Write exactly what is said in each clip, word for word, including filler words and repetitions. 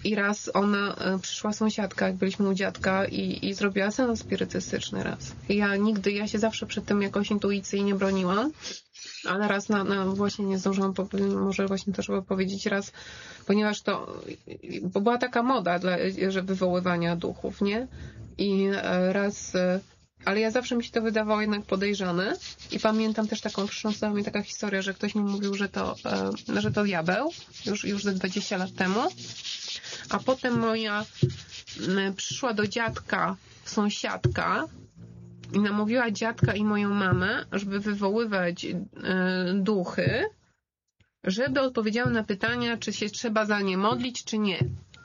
I raz ona, przyszła sąsiadka, jak byliśmy u dziadka i, i zrobiła seans spirytystyczny raz. I ja nigdy, ja się zawsze przed tym jakoś intuicyjnie broniłam, ale raz na, na właśnie nie zdążyłam, może właśnie to trzeba powiedzieć raz, ponieważ to, bo była taka moda, dla, że wywoływania duchów, nie? I raz, ale ja zawsze mi się to wydawało jednak podejrzane i pamiętam też taką, wstrząsnęła mnie taka historia, że ktoś mi mówił, że to, że to diabeł, już, już ze dwadzieścia lat temu, a potem moja przyszła do dziadka sąsiadka i namówiła dziadka i moją mamę, żeby wywoływać duchy, żeby odpowiedziały na pytania, czy się trzeba za nie modlić, czy nie.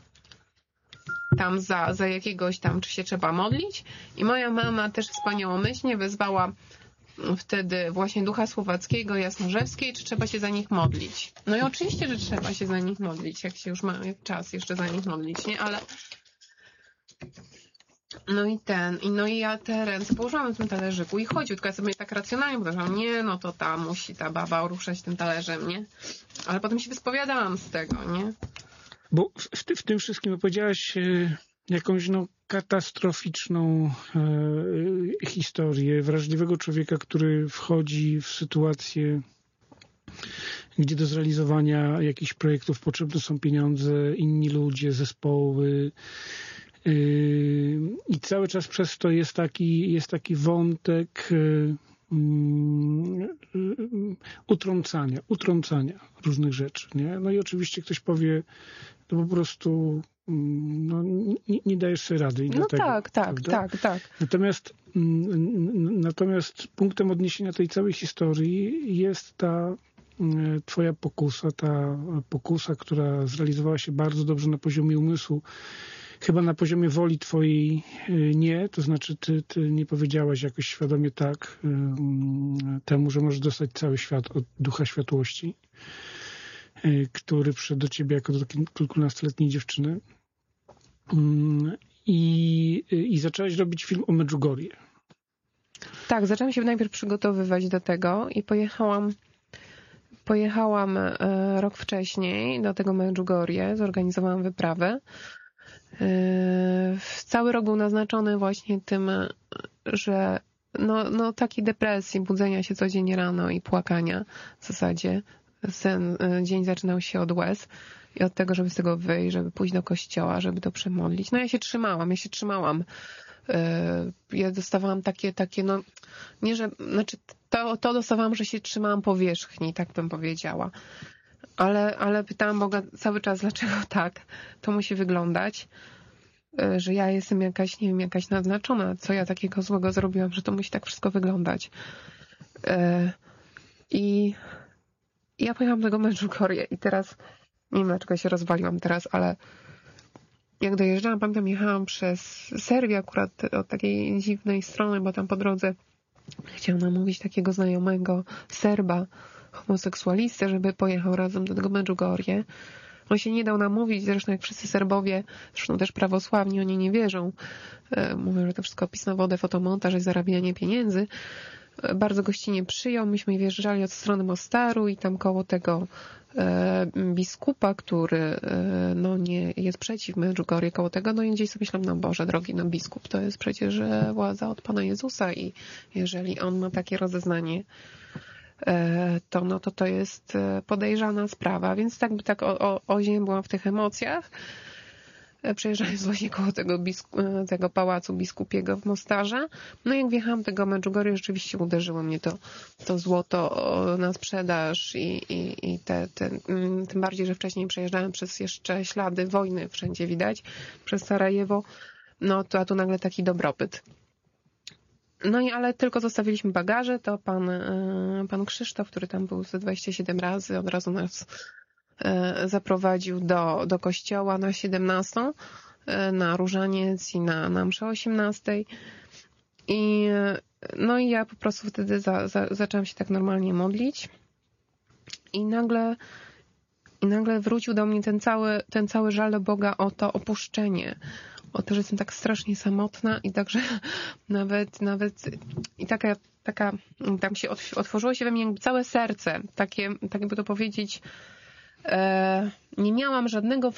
Tam za, za jakiegoś tam, czy się trzeba modlić. I moja mama też wspaniałomyślnie wezwała wtedy właśnie ducha słowackiego, jasnorzewskiej, czy trzeba się za nich modlić. No i oczywiście, że trzeba się za nich modlić, jak się już ma czas jeszcze za nich modlić, nie? Ale no i ten, i no i ja te ręce położyłam na tym talerzyku i chodził, tylko ja sobie tak racjonalnie podeszłam, nie, no to ta musi ta baba ruszać tym talerzem, nie? Ale potem się wyspowiadałam z tego, nie? Bo w, w tym wszystkim opowiedziałaś e, jakąś no, katastroficzną e, historię wrażliwego człowieka, który wchodzi w sytuację, gdzie do zrealizowania jakichś projektów potrzebne są pieniądze, inni ludzie, zespoły. E, I cały czas przez to jest taki, jest taki wątek e, utrącania, utrącania różnych rzeczy, nie? No i oczywiście ktoś powie, to po prostu no, nie, nie dajesz sobie rady. I no dlatego, tak, tak, tak, tak. Natomiast, natomiast punktem odniesienia tej całej historii jest ta twoja pokusa, ta pokusa, która zrealizowała się bardzo dobrze na poziomie umysłu. Chyba na poziomie woli twojej nie, to znaczy ty, ty nie powiedziałaś jakoś świadomie tak temu, że możesz dostać cały świat od ducha światłości, który przyszedł do ciebie jako do kilkunastoletniej dziewczyny i, i zaczęłaś robić film o Medjugorje. Tak, zaczęłam się najpierw przygotowywać do tego i pojechałam pojechałam rok wcześniej do tego Medjugorje, zorganizowałam wyprawę. Cały rok był naznaczony właśnie tym, że no, no takiej depresji, budzenia się codziennie rano i płakania w zasadzie. Ten dzień zaczynał się od łez i od tego, żeby z tego wyjść, żeby pójść do kościoła, żeby to przemodlić. No ja się trzymałam, ja się trzymałam. Ja dostawałam takie, takie no, nie że, znaczy to, to dostawałam, że się trzymałam powierzchni, tak bym powiedziała. Ale, ale pytałam Boga cały czas, dlaczego tak to musi wyglądać, że ja jestem jakaś, nie wiem, jakaś naznaczona, co ja takiego złego zrobiłam, że to musi tak wszystko wyglądać. I ja pojechałam do tego Medjugorje i teraz, nie wiem dlaczego się rozwaliłam teraz, ale jak dojeżdżałam, pamiętam, jechałam przez Serbię akurat od takiej dziwnej strony, bo tam po drodze chciałam namówić takiego znajomego Serba, homoseksualistę, żeby pojechał razem do tego Medjugorje. On się nie dał namówić, zresztą jak wszyscy Serbowie, zresztą też prawosławni, oni nie wierzą. Mówią, że to wszystko pis na wodę, fotomontaż i zarabianie pieniędzy. Bardzo gościnnie przyjął. Myśmy wjeżdżali od strony Mostaru i tam koło tego e, biskupa, który e, no nie jest przeciw Medjugorje, koło tego, no i gdzieś sobie myślałam, no Boże drogi, no biskup to jest przecież władza od Pana Jezusa i jeżeli on ma takie rozeznanie, e, to no to to jest podejrzana sprawa, więc tak by tak o, o, o ziemi byłam w tych emocjach. Przejeżdżając właśnie koło tego, bisku- tego pałacu biskupiego w Mostarze. No i jak wjechałam do tego Medjugorje, rzeczywiście uderzyło mnie to, to złoto na sprzedaż i, i, i te, te, tym bardziej, że wcześniej przejeżdżałem przez jeszcze ślady wojny, wszędzie widać, przez Sarajewo, no to a tu nagle taki dobrobyt. No i ale tylko zostawiliśmy bagaże, to pan, pan Krzysztof, który tam był ze dwadzieścia siedem razy, od razu nas zaprowadził do, do kościoła na siedemnastą, na różaniec i na, na mszę osiemnastej. I, no i ja po prostu wtedy za, za, zaczęłam się tak normalnie modlić i nagle, i nagle wrócił do mnie ten cały, ten cały żal do Boga o to opuszczenie, o to, że jestem tak strasznie samotna i także nawet, nawet i taka, taka tam się otworzyło się we mnie jakby całe serce, takie, tak jakby to powiedzieć, nie miałam żadnego